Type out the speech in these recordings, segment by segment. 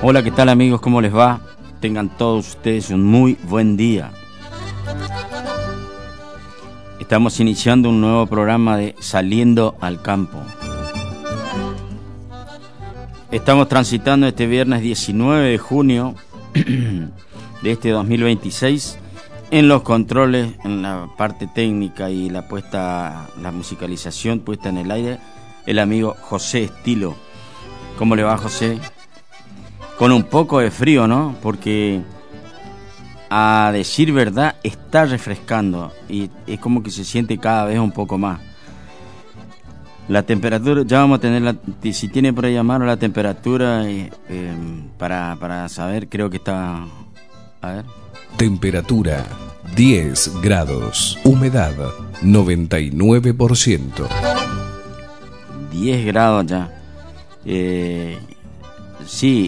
Hola, ¿qué tal amigos? ¿Cómo les va? Tengan todos ustedes un muy buen día. Estamos iniciando un nuevo programa de Saliendo al Campo. Estamos transitando este viernes 19 de junio de este 2026. En los controles, en la parte técnica y la musicalización puesta en el aire, el amigo José Estilo. ¿Cómo le va, José? Con un poco de frío, ¿no? Porque, a decir verdad, está refrescando y es como que se siente cada vez un poco más. La temperatura, ya vamos a tener, si tiene por ahí a mano la temperatura para saber, creo que está... A ver. Temperatura 10 grados, humedad 99%. 10 grados ya. Sí.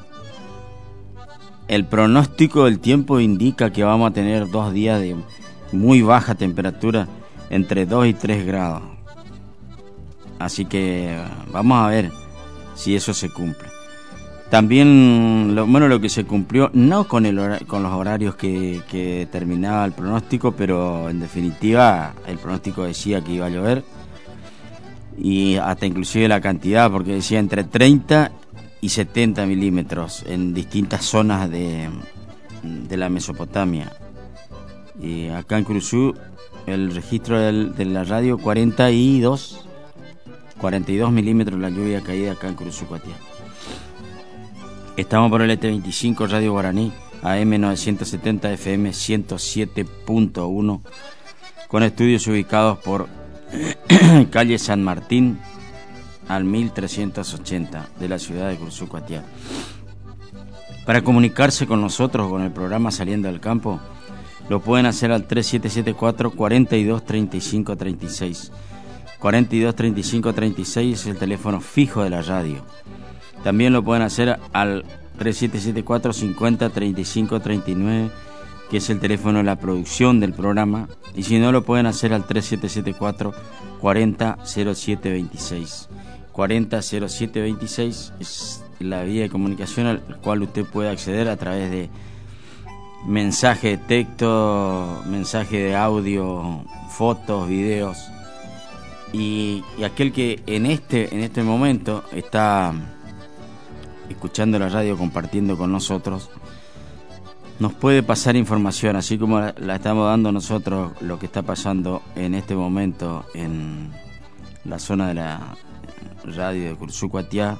El pronóstico del tiempo indica que vamos a tener 2 días de muy baja temperatura, entre 2 y 3 grados. Así que vamos a ver si eso se cumple. También, lo que se cumplió, no con los horarios que terminaba el pronóstico, pero en definitiva el pronóstico decía que iba a llover. Y hasta inclusive la cantidad, porque decía entre 30 y 70 milímetros en distintas zonas de la Mesopotamia. Y acá en Curuzú, el registro de la radio, 42 milímetros la lluvia caída acá en Curuzú, Cuatiá. Estamos por el ET25 Radio Guaraní, AM 970 FM 107.1, con estudios ubicados por calle San Martín al 1380 de la ciudad de Curuzú, Cuatiá. Para comunicarse con nosotros, con el programa Saliendo al Campo, lo pueden hacer al 3774 42 35 36. 42 35 36 es el teléfono fijo de la radio. También lo pueden hacer al 3774 50 35 39, que es el teléfono de la producción del programa. Y si no, lo pueden hacer al 3774 40 07 26. 40 07 26 es la vía de comunicación al cual usted puede acceder a través de mensaje de texto, mensaje de audio, fotos, videos. Y aquel que en este momento está escuchando la radio, compartiendo con nosotros, nos puede pasar información, así como la estamos dando nosotros, lo que está pasando en este momento en la zona de la radio de Curuzú, Cuatiá,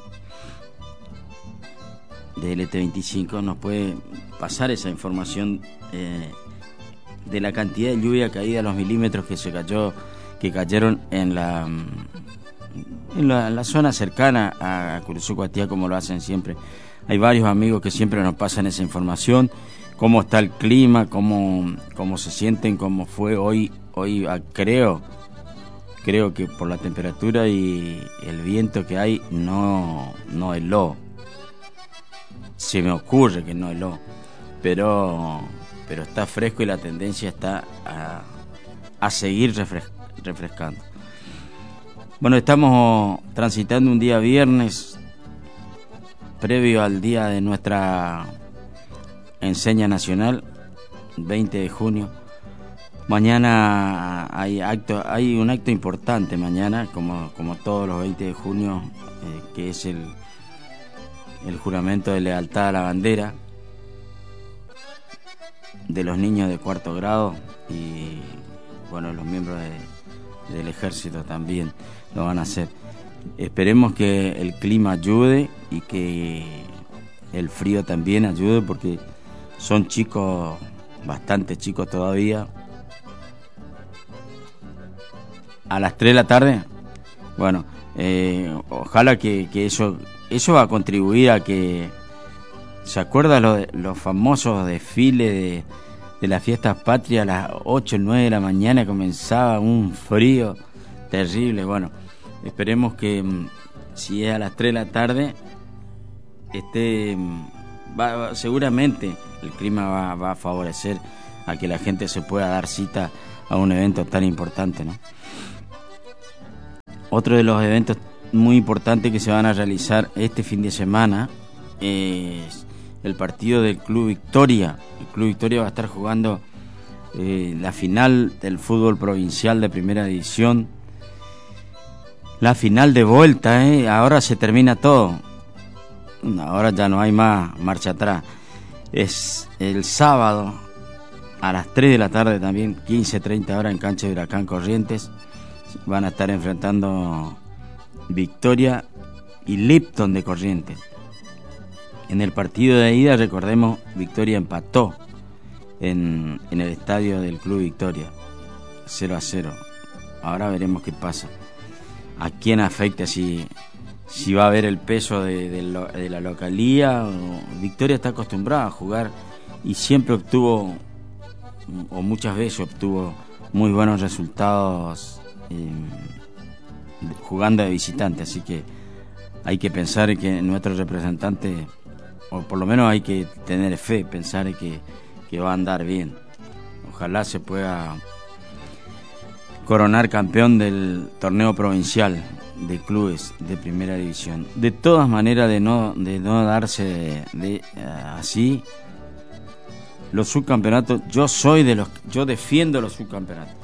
del ET25. Nos puede pasar esa información de la cantidad de lluvia caída, los milímetros que cayeron en la zona cercana a Curuzú, Cuatiá, como lo hacen siempre. Hay varios amigos que siempre nos pasan esa información, cómo está el clima, cómo se sienten, cómo fue hoy creo que por la temperatura y el viento que hay no heló. Se me ocurre que no heló, pero está fresco y la tendencia está a seguir refrescando. Bueno, estamos transitando un día viernes previo al día de nuestra enseña nacional, 20 de junio. Mañana hay un acto importante mañana, como todos los 20 de junio, que es el juramento de lealtad a la bandera de los niños de 4º grado y bueno, los miembros del ejército también lo van a hacer. Esperemos que el clima ayude y que el frío también ayude, porque son chicos, bastante chicos todavía. A las 3 de la tarde, bueno, ojalá que eso va a contribuir a que... ¿Se acuerda los famosos desfiles de las fiestas patrias? A las 8 o 9 de la mañana comenzaba un frío terrible. Bueno, esperemos que si es a las 3 de la tarde seguramente el clima va a favorecer a que la gente se pueda dar cita a un evento tan importante, ¿no? Otro de los eventos muy importantes que se van a realizar este fin de semana el partido del Club Victoria. El Club Victoria va a estar jugando la final del fútbol provincial de primera división. La final de vuelta, ahora se termina todo. Ahora ya no hay más marcha atrás. Es el sábado a las 3 de la tarde también, 15:30 horas en cancha de Huracán Corrientes. Van a estar enfrentando Victoria y Lipton de Corrientes. En el partido de ida, recordemos, Victoria empató en el estadio del Club Victoria 0-0. Ahora veremos qué pasa, a quién afecta, si va a haber el peso de la localía. Victoria está acostumbrada a jugar y siempre obtuvo, o muchas veces obtuvo, muy buenos resultados jugando de visitante, así que hay que pensar que nuestro representante, o por lo menos hay que tener fe, pensar que va a andar bien. Ojalá se pueda coronar campeón del torneo provincial de clubes de primera división. De todas maneras, de no darse así los subcampeonatos, yo defiendo los subcampeonatos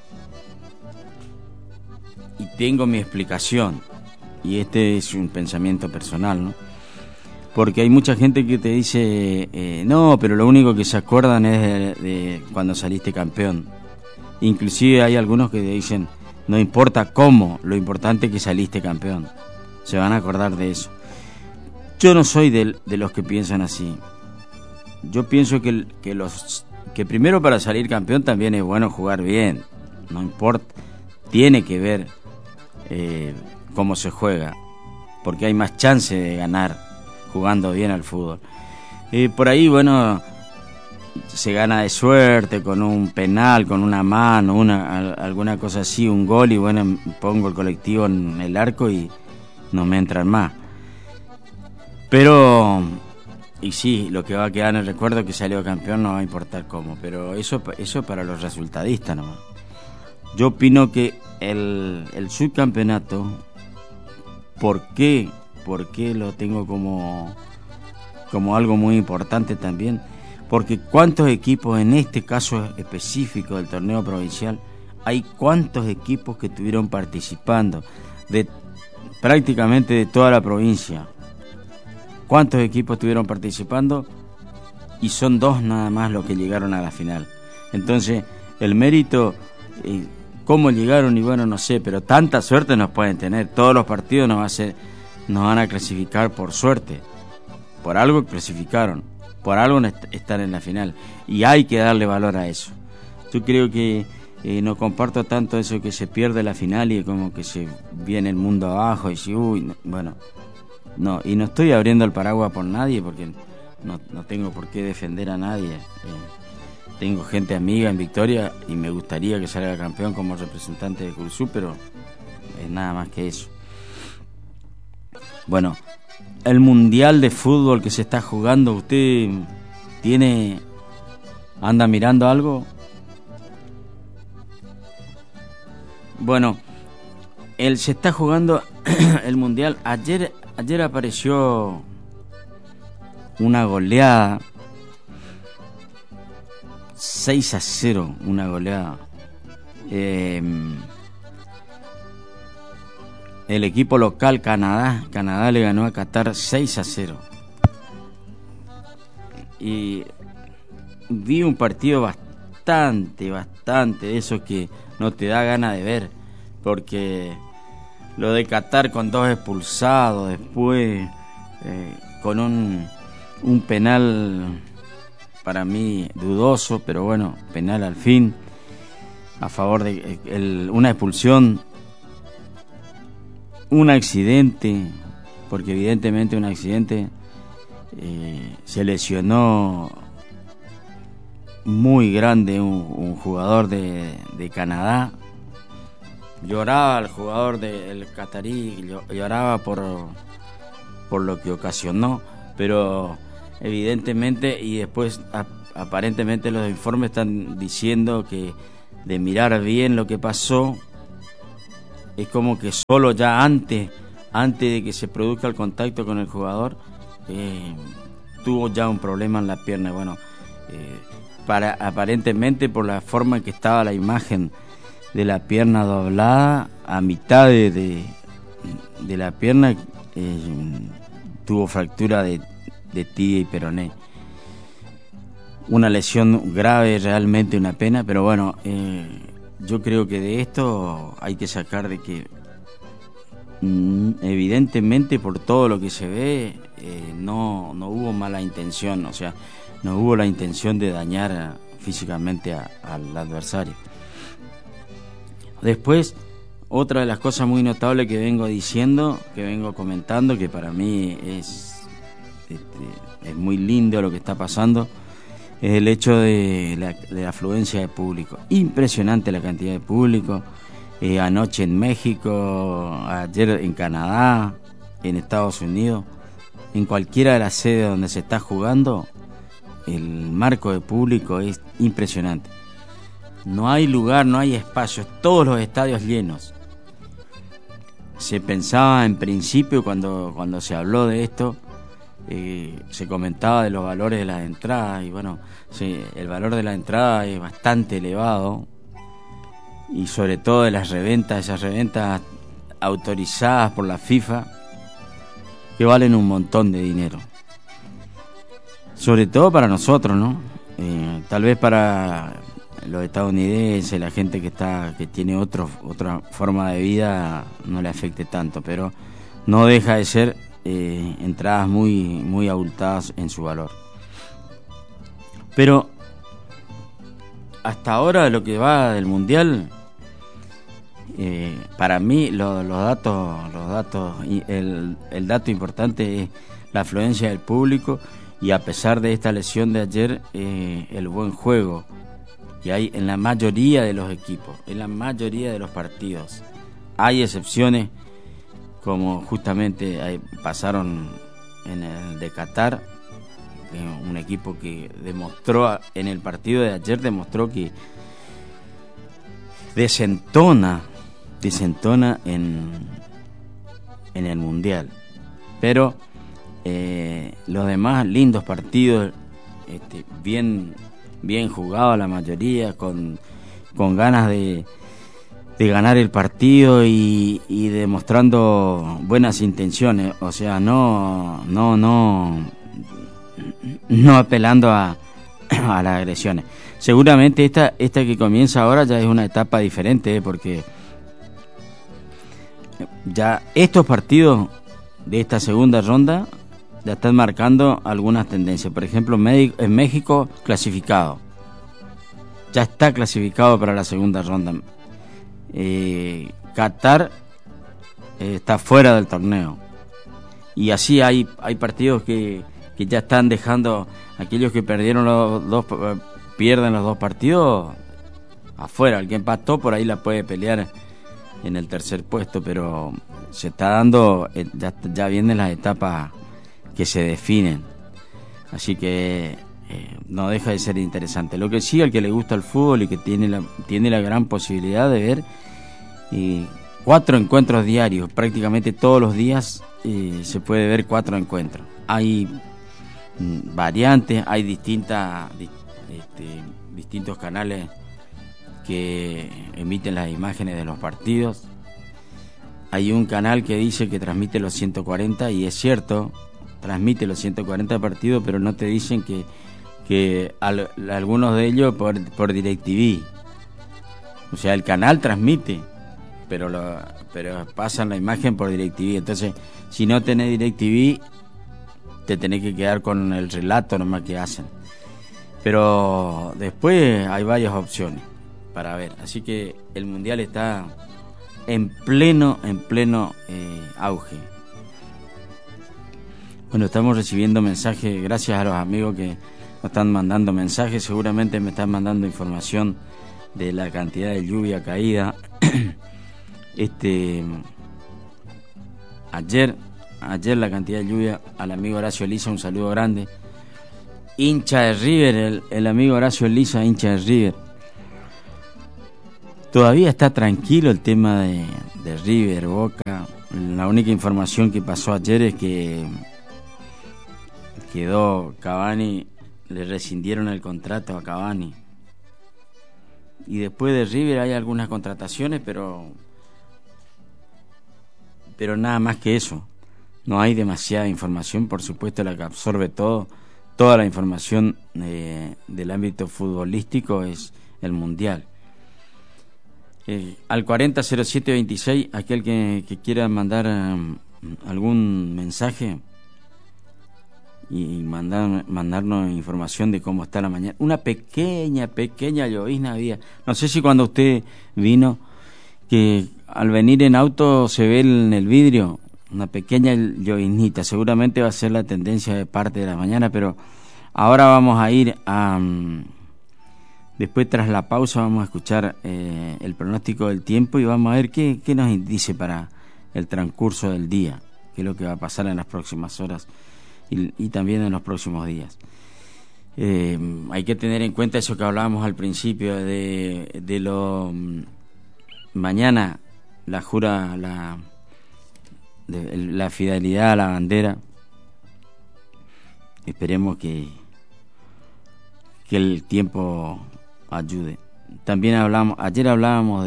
y tengo mi explicación, y este es un pensamiento personal, ¿no? Porque hay mucha gente que te dice no, pero lo único que se acuerdan es de cuando saliste campeón. Inclusive hay algunos que te dicen, no importa cómo, lo importante es que saliste campeón. Se van a acordar de eso. Yo no soy de los que piensan así. Yo pienso que primero, para salir campeón también es bueno jugar bien. No importa, tiene que ver cómo se juega, porque hay más chance de ganar jugando bien al fútbol. Por ahí, bueno, se gana de suerte con un penal, con una mano, alguna cosa así, un gol, y bueno, pongo el colectivo en el arco y no me entran más. Pero, y sí, lo que va a quedar en el recuerdo es que salió campeón, no va a importar cómo, pero eso para los resultadistas nomás. Yo opino que el subcampeonato, ¿por qué lo tengo como algo muy importante también? Porque cuántos equipos, en este caso específico del torneo provincial, hay cuántos equipos que estuvieron participando de prácticamente de toda la provincia. ¿Cuántos equipos estuvieron participando? Y son 2 nada más los que llegaron a la final. Entonces, el mérito, cómo llegaron, y bueno, no sé, pero tanta suerte nos pueden tener. Todos los partidos nos van a clasificar por suerte. Por algo clasificaron, por algo están en la final, y hay que darle valor a eso. Yo creo que no comparto tanto eso que se pierde la final y como que se viene el mundo abajo y si, bueno, no, y no estoy abriendo el paraguas por nadie, porque no tengo por qué defender a nadie. Tengo gente amiga en Victoria y me gustaría que salga campeón como representante de Cursú, pero es nada más que eso. Bueno, el mundial de fútbol que se está jugando, ¿usted anda mirando algo? Bueno, se está jugando el mundial. Ayer apareció una goleada, 6-0, una goleada. El equipo local, Canadá le ganó a Qatar 6-0. Y vi un partido bastante de esos que no te da ganas de ver, porque lo de Qatar con 2 expulsados, después con un penal para mí dudoso, pero bueno, penal al fin, a favor de una expulsión, un accidente, porque evidentemente un accidente, se lesionó muy grande un jugador de Canadá. Lloraba el jugador del catarí, lloraba por lo que ocasionó, pero evidentemente, y después aparentemente los informes están diciendo que de mirar bien lo que pasó, es como que solo ya antes de que se produzca el contacto con el jugador, tuvo ya un problema en la pierna. Bueno, aparentemente por la forma en que estaba la imagen de la pierna doblada, a mitad de la pierna tuvo fractura de tibia y peroné. Una lesión grave, realmente una pena, pero bueno, yo creo que de esto hay que sacar de que evidentemente por todo lo que se ve no hubo mala intención, o sea, no hubo la intención de dañar físicamente al adversario. Después, otra de las cosas muy notables que vengo diciendo, que vengo comentando, que para mí es muy lindo lo que está pasando, es el hecho de la afluencia de público. Impresionante la cantidad de público. Anoche en México, ayer en Canadá, en Estados Unidos, en cualquiera de las sedes donde se está jugando, el marco de público es impresionante. No hay lugar, no hay espacios, todos los estadios llenos. Se pensaba en principio, cuando se habló de esto, se comentaba de los valores de las entradas, y bueno, sí, el valor de la entrada es bastante elevado, y sobre todo de las reventas, esas reventas autorizadas por la FIFA, que valen un montón de dinero, sobre todo para nosotros, ¿no? Tal vez para los estadounidenses, la gente que tiene otra forma de vida, no le afecte tanto, pero no deja de ser entradas muy abultadas en su valor. Pero hasta ahora, lo que va del mundial, para mí el dato importante es la afluencia del público, y a pesar de esta lesión de ayer, el buen juego que hay en la mayoría de los equipos, en la mayoría de los partidos. Hay excepciones, como justamente pasaron en el de Qatar, un equipo que demostró en el partido de ayer, demostró que desentona en el mundial. Pero los demás, lindos partidos, bien jugados la mayoría, con ganas de ganar el partido y demostrando buenas intenciones, o sea, no apelando a las agresiones. Seguramente esta que comienza ahora ya es una etapa diferente, porque ya estos partidos de esta segunda ronda ya están marcando algunas tendencias. Por ejemplo, en México clasificado, ya está clasificado para la segunda ronda. Qatar está fuera del torneo, y así hay partidos que ya están dejando, aquellos que pierden los dos partidos afuera. El que empató por ahí la puede pelear en el tercer puesto, pero se está dando, ya vienen las etapas que se definen, así que no deja de ser interesante. Lo que sí, al que le gusta el fútbol y que tiene la gran posibilidad de ver 4 encuentros diarios, prácticamente todos los días se puede ver 4 encuentros. Hay variantes, hay distintos canales que emiten las imágenes de los partidos. Hay un canal que dice que transmite los 140, y es cierto, transmite los 140 partidos, pero no te dicen que algunos de ellos por DirecTV. O sea, el canal transmite, pero pasan la imagen por DirecTV. Entonces, si no tenés DirecTV, te tenés que quedar con el relato nomás que hacen. Pero después hay varias opciones para ver. Así que el mundial está en pleno auge. Bueno, estamos recibiendo mensajes, gracias a los amigos que nos están mandando mensajes. Seguramente me están mandando información de la cantidad de lluvia caída. Ayer la cantidad de lluvia. Al amigo Horacio Elisa, un saludo grande. Hincha de River, el amigo Horacio Elisa, hincha de River. Todavía está tranquilo el tema de River, Boca. La única información que pasó ayer es que quedó Cavani, le rescindieron el contrato a Cavani. Y después de River hay algunas contrataciones, pero nada más que eso. No hay demasiada información, por supuesto. La que absorbe toda la información del ámbito futbolístico es el Mundial. Al 400726, aquel que quiera mandar algún mensaje y mandarnos información de cómo está la mañana. Una pequeña llovizna había. No sé si cuando usted vino, que al venir en auto se ve en el vidrio una pequeña lloviznita. Seguramente va a ser la tendencia de parte de la mañana, pero ahora vamos a ir a... Después, tras la pausa, vamos a escuchar el pronóstico del tiempo y vamos a ver qué nos dice para el transcurso del día, qué es lo que va a pasar en las próximas horas y también en los próximos días. Hay que tener en cuenta eso que hablábamos al principio de lo... Mañana la jura la fidelidad a la bandera. Esperemos que el tiempo ayude. También ayer hablábamos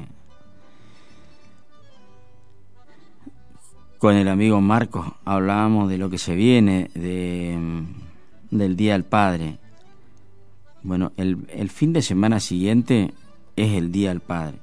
con el amigo Marcos, hablábamos de lo que se viene del Día del Padre. Bueno, el fin de semana siguiente es el Día del Padre.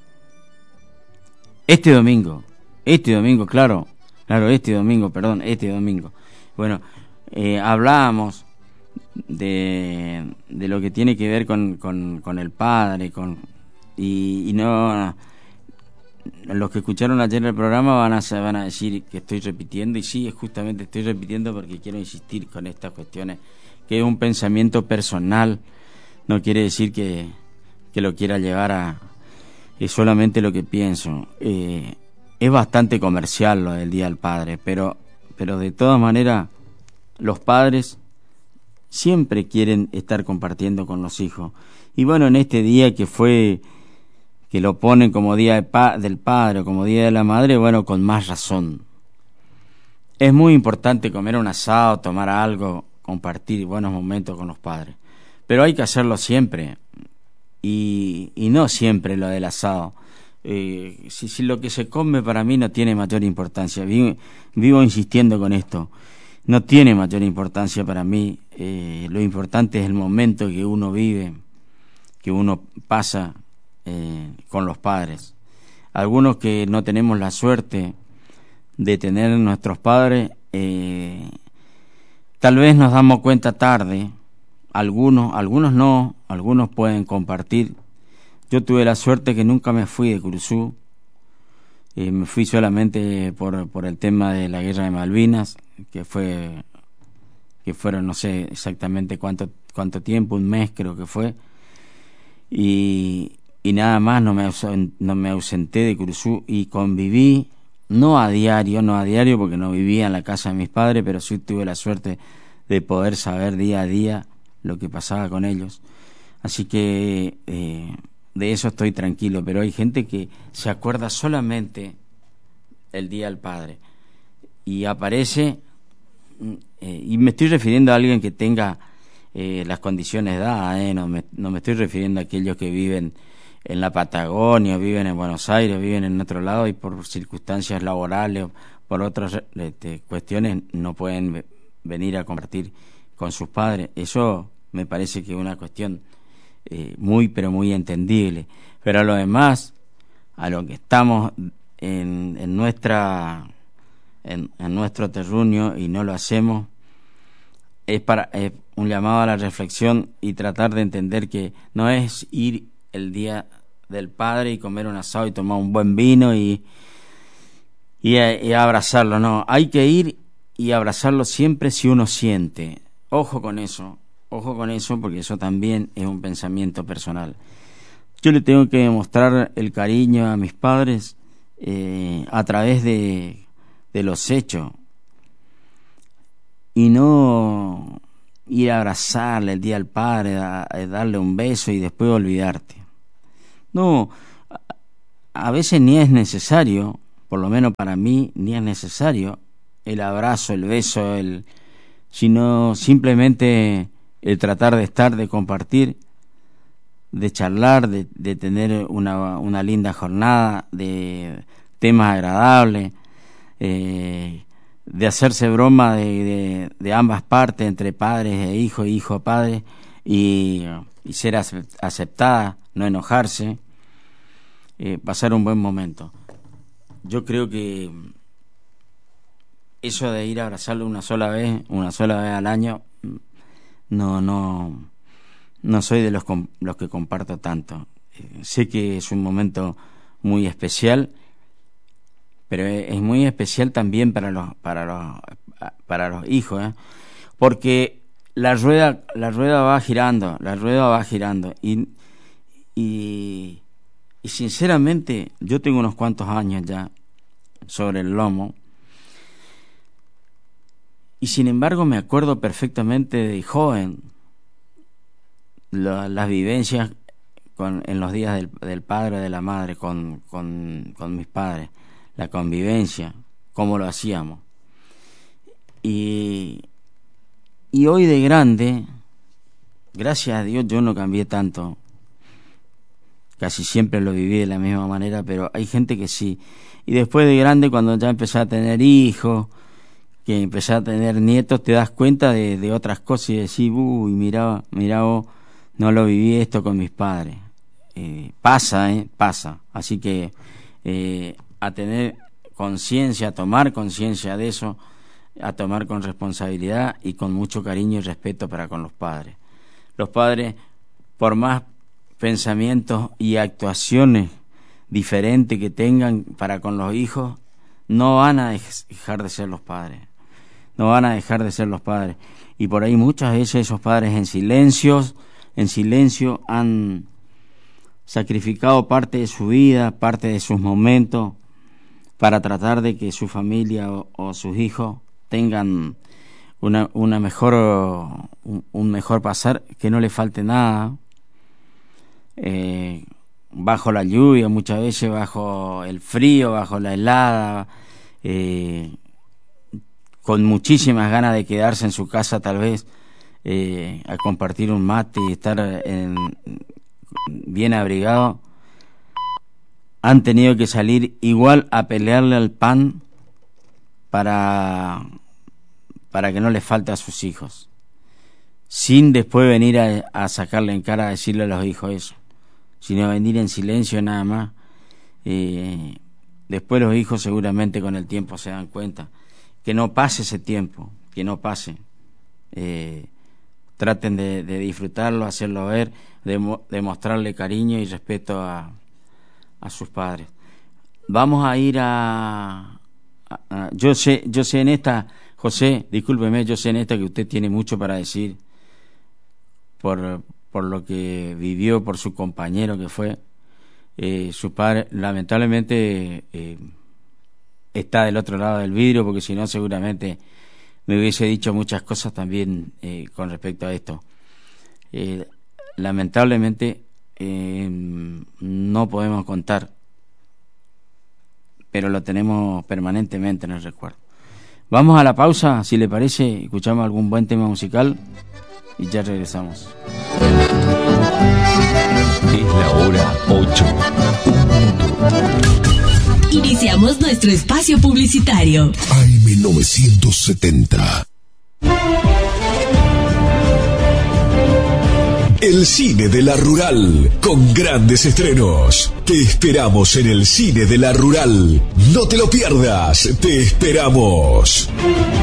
Este domingo, claro, este domingo. Bueno, hablábamos de lo que tiene que ver con el padre, y no, los que escucharon ayer el programa van a decir que estoy repitiendo, y sí, justamente estoy repitiendo porque quiero insistir con estas cuestiones, que es un pensamiento personal, no quiere decir que lo quiera llevar es solamente lo que pienso. Es bastante comercial lo del Día del Padre, pero de todas maneras los padres siempre quieren estar compartiendo con los hijos. Y bueno, en este día que lo ponen como Día del Padre o como Día de la Madre, bueno, con más razón. Es muy importante comer un asado, tomar algo, compartir buenos momentos con los padres, pero hay que hacerlo siempre. Y no siempre lo del asado. Si lo que se come para mí no tiene mayor importancia, vivo insistiendo con esto, no tiene mayor importancia para mí. Lo importante es el momento que uno vive, que uno pasa con los padres. Algunos que no tenemos la suerte de tener nuestros padres, tal vez nos damos cuenta tarde. Algunos no, algunos pueden compartir. Yo tuve la suerte que nunca me fui de Curuzú, me fui solamente por el tema de la guerra de Malvinas, que fueron no sé exactamente cuánto tiempo, un mes creo que fue, y nada más. No me ausenté de Curuzú y conviví, no a diario porque no vivía en la casa de mis padres, pero sí tuve la suerte de poder saber día a día lo que pasaba con ellos. Así que de eso estoy tranquilo, pero hay gente que se acuerda solamente el Día del Padre y aparece, y me estoy refiriendo a alguien que tenga las condiciones dadas, no me estoy refiriendo a aquellos que viven en la Patagonia, viven en Buenos Aires, viven en otro lado y por circunstancias laborales o por otras cuestiones no pueden venir a compartir con sus padres. Eso me parece que es una cuestión muy pero muy entendible, pero a lo demás, a lo que estamos en nuestro terruño y no lo hacemos, es un llamado a la reflexión y tratar de entender que no es ir el Día del Padre y comer un asado y tomar un buen vino y abrazarlo. No, hay que ir y abrazarlo siempre si uno siente. Ojo con eso, porque eso también es un pensamiento personal. Yo le tengo que demostrar el cariño a mis padres a través de los hechos, y no ir a abrazarle el Día del Padre, a darle un beso y después olvidarte. No, a veces ni es necesario, por lo menos para mí, ni es necesario el abrazo, el beso, sino simplemente el tratar de estar, de compartir, de charlar, de tener una linda jornada, de temas agradables, de hacerse broma de ambas partes, entre padres e hijos, hijo a padre, y ser aceptada, no enojarse, pasar un buen momento. Yo creo que eso de ir a abrazarlo una sola vez al año, no soy de los que comparto tanto. Sé que es un momento muy especial, pero es muy especial también para los hijos, porque la rueda va girando, y sinceramente yo tengo unos cuantos años ya sobre el lomo, y sin embargo me acuerdo perfectamente de joven las vivencias en los días del padre o de la madre con mis padres, la convivencia, cómo lo hacíamos. Y hoy de grande, gracias a Dios yo no cambié tanto, casi siempre lo viví de la misma manera, pero hay gente que sí. Y después de grande, cuando ya empecé a tener hijos, que empecé a tener nietos, te das cuenta de otras cosas y decís, uy, mirá vos, no lo viví esto con mis padres. Pasa. Así que a tener conciencia, a tomar conciencia de eso, a tomar con responsabilidad y con mucho cariño y respeto para con los padres. Los padres, por más pensamientos y actuaciones diferentes que tengan para con los hijos, no van a dejar de ser los padres. Y por ahí muchas veces esos padres en silencio han sacrificado parte de su vida, parte de sus momentos, para tratar de que su familia o sus hijos tengan un mejor pasar, que no le falte nada, bajo la lluvia, muchas veces bajo el frío, bajo la helada, con muchísimas ganas de quedarse en su casa tal vez, a compartir un mate y estar bien abrigado, han tenido que salir igual a pelearle al pan para que no les falte a sus hijos, sin después venir a sacarle en cara a decirle a los hijos eso, sino venir en silencio nada más. Después los hijos seguramente con el tiempo se dan cuenta que no pase ese tiempo, traten de disfrutarlo, hacerlo ver, de mostrarle cariño y respeto a sus padres. Vamos a ir yo sé en esta, José, discúlpeme, yo sé en esta que usted tiene mucho para decir por lo que vivió, por su compañero que fue. Su padre lamentablemente está del otro lado del vidrio, porque si no seguramente me hubiese dicho muchas cosas también con respecto a esto. Lamentablemente no podemos contar, pero lo tenemos permanentemente en el recuerdo. Vamos a la pausa, si le parece, escuchamos algún buen tema musical y ya regresamos. Es la hora 8. Iniciamos nuestro espacio publicitario. AM970. El cine de la Rural, con grandes estrenos. Te esperamos en el cine de la Rural. No te lo pierdas, te esperamos.